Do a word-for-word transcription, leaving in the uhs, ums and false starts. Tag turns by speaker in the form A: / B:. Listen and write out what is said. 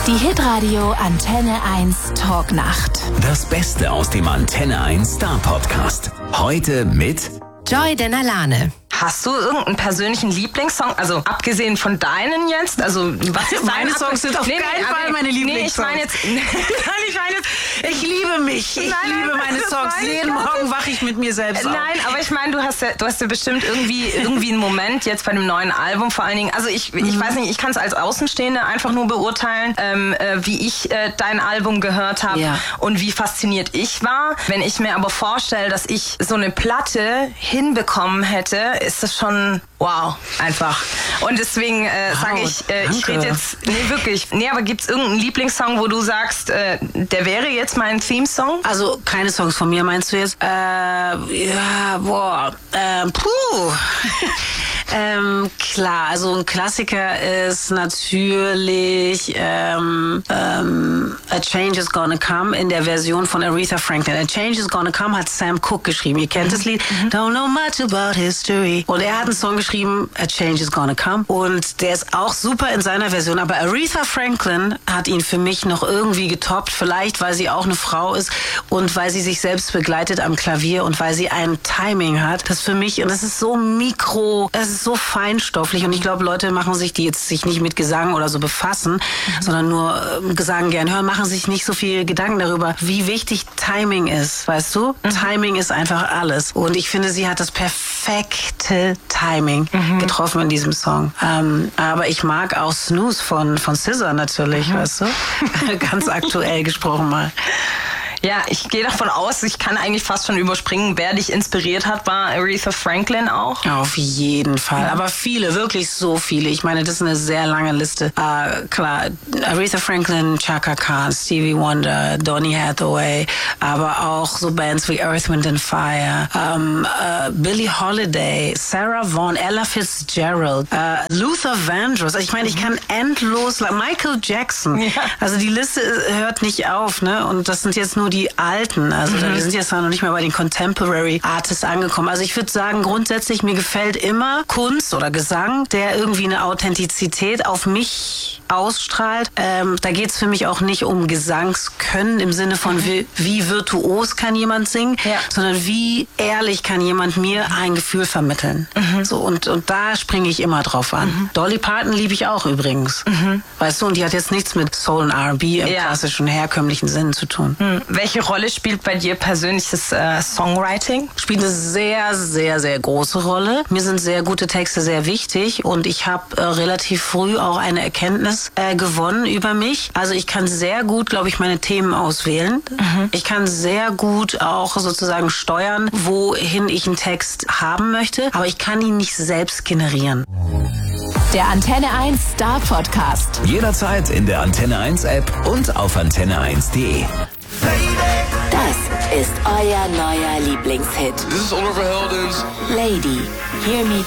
A: Die Hitradio Antenne eins Talknacht.
B: Das Beste aus dem Antenne eins Star Podcast. Heute mit
C: Joy Denalane.
D: Hast du irgendeinen persönlichen Lieblingssong? Also abgesehen von deinen jetzt? Also was ist
E: meine
D: dein
E: Songs sind auf
D: nee,
E: keinen
D: nee,
E: Fall
D: nee,
E: meine Lieblingssongs.
D: Nee, ich meine jetzt...
E: Nein, ich meine jetzt, ich liebe mich. Ich
D: Nein,
E: liebe
D: nein,
E: meine
D: das
E: Songs.
D: meine ich
E: Jeden
D: gar
E: Morgen
D: nicht.
E: wache ich mit mir selbst auf.
D: Nein, aber ich meine, du hast ja, du hast ja bestimmt irgendwie, irgendwie einen Moment jetzt bei dem neuen Album vor allen Dingen. Also ich, ich
E: Mhm.
D: weiß nicht, ich kann es als Außenstehende einfach nur beurteilen, ähm, äh, wie ich äh, dein Album gehört habe
E: Ja.
D: und wie fasziniert ich war. Wenn ich mir aber vorstelle, dass ich so eine Platte hinbekommen hätte, ist das schon wow, einfach. Und deswegen äh,
E: Wow,
D: sage ich, äh, ich
E: danke.
D: rede jetzt, nee wirklich, nee, aber gibt's irgendeinen Lieblingssong, wo du sagst, äh, der wäre jetzt mein Theme-Song?
E: Also keine Songs von mir, meinst du jetzt? Äh, ja, boah, ähm, puh. ähm, klar, also ein Klassiker ist natürlich ähm, ähm, A Change is Gonna Come in der Version von Aretha Franklin. A Change is Gonna Come hat Sam Cooke geschrieben. Ihr kennt das Lied. Don't know much about history. Und er hat einen Song geschrieben, A Change is Gonna Come. Und der ist auch super in seiner Version. Aber Aretha Franklin hat ihn für mich noch irgendwie getoppt. Vielleicht, weil sie auch eine Frau ist und weil sie sich selbst begleitet am Klavier und weil sie ein Timing hat. Das für mich, und das ist so mikro, das ist so feinstofflich. Und ich glaube, Leute machen sich, die jetzt sich nicht mit Gesang oder so befassen, mhm. sondern nur äh, Gesang gern hören, machen sich nicht so viel Gedanken darüber, wie wichtig Timing ist. Weißt du? Mhm. Timing ist einfach alles. Und ich finde, sie hat das perfekte Timing mhm. getroffen in diesem Song. Ähm, aber ich mag auch Snooze von, von S Z A natürlich, mhm. weißt du? Ganz aktuell gesprochen mal.
D: Ja, ich gehe davon aus, ich kann eigentlich fast schon überspringen, wer dich inspiriert hat, war Aretha Franklin auch.
E: Auf jeden Fall, aber viele, wirklich so viele. Ich meine, das ist eine sehr lange Liste. Äh, klar, Aretha Franklin, Chaka Khan, Stevie Wonder, Donny Hathaway, aber auch so Bands wie Earth, Wind and Fire, ähm, äh, Billie Holiday, Sarah Vaughan, Ella Fitzgerald, äh, Luther Vandross. Also ich meine, ich kann endlos, Michael Jackson. Ja. Also die Liste hört nicht auf, ne? Und das sind jetzt nur die Alten, also mhm. wir sind jetzt noch nicht mehr bei den Contemporary Artists angekommen. Also ich würde sagen, grundsätzlich, mir gefällt immer Kunst oder Gesang, der irgendwie eine Authentizität auf mich ausstrahlt. Ähm, da geht es für mich auch nicht um Gesangskönnen im Sinne von mhm. wie, wie virtuos kann jemand singen, ja. sondern wie ehrlich kann jemand mir ein Gefühl vermitteln. Mhm. So, und, und da springe ich immer drauf an. Mhm. Dolly Parton liebe ich auch übrigens. Mhm. Weißt du, und die hat jetzt nichts mit Soul und R and B im ja. klassischen, herkömmlichen Sinn zu tun.
D: Mhm. Welche Rolle spielt bei dir persönliches äh, Songwriting?
E: Spielt eine sehr, sehr, sehr große Rolle. Mir sind sehr gute Texte sehr wichtig und ich habe äh, relativ früh auch eine Erkenntnis äh, gewonnen über mich. Also ich kann sehr gut, glaube ich, meine Themen auswählen. Mhm. Ich kann sehr gut auch sozusagen steuern, wohin ich einen Text haben möchte, aber ich kann ihn nicht selbst generieren.
A: Der Antenne eins Star Podcast.
B: jederzeit in der Antenne eins App und auf antenne eins punkt de.
A: Das ist euer neuer Lieblingshit.
F: This is Oliver Heldens.
A: Lady, Hear Me